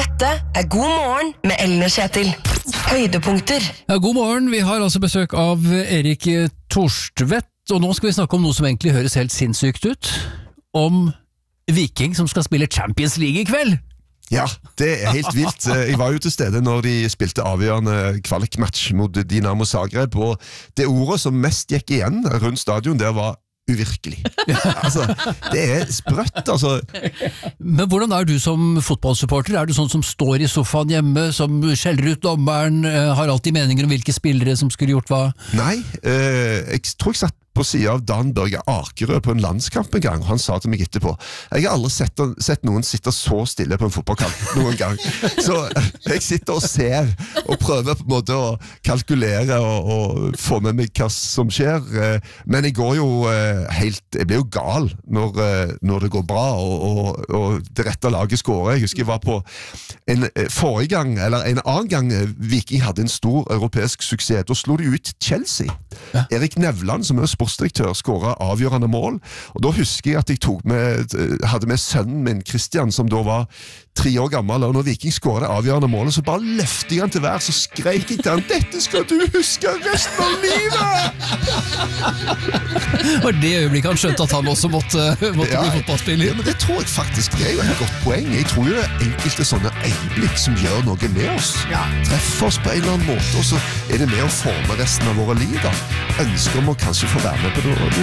Dette God morgen med Ellen og Kjetil. Høydepunkter. Ja, god morgen, vi har altså besøk av Erik Torstvedt, og nå skal vi snakke om noe som egentlig høres helt sinnssykt ut. Om Viking som skal spille Champions League i kveld. Ja, det helt vilt. Jeg var jo til stede når de spilte avgjørende kvalikmatch mot Dinamo Zagreb, og det ordet som mest gikk igjen rundt stadion der var uvirkelig. Altså, det sprøtt, altså. Men hvordan du som fotballsupporter? Du sånn som står i sofaen hjemme, som skjeller ut dommeren, har alltid meninger om hvilke spillere som skulle gjort hva? Nei, jeg tror jeg satt på siden av Dan Børge Akerø på en landskamp en gang, og han sa til meg etterpå, jeg har aldri sett noen sitte så stille på en fotballkamp noen gang. Så jeg sitter og ser, og prøver på en måte å kalkulere og få med meg hva som skjer, men jeg går jo jeg blir jo gal når det går bra, og det rette laget skårer. Jeg husker jeg var på en annen gang Viking hadde en stor europeisk suksess, da slo de ut Chelsea. Ja. Erik Nevland, som sportsdirektør, skåret avgjørende mål, og da husker jeg at jeg hadde med sønnen min Christian, som da var 3 år gammel, og når Viking skåret avgjørende målet, så bare løftet jeg han til vær, så skrek jeg til han, dette skal du huske resten av livet! Var det øyeblikket han skjønte at han også måtte bli fotballspiller? Ja, men det tror jeg faktisk, det er jo et godt poeng. Jeg tror jo det er enkelte sånne øyeblikk som gjør noe med oss. Ja, treffer oss på en eller annen måte, og så er det med å forme resten av våre liv da. Ønsker om å kanskje få være med på noe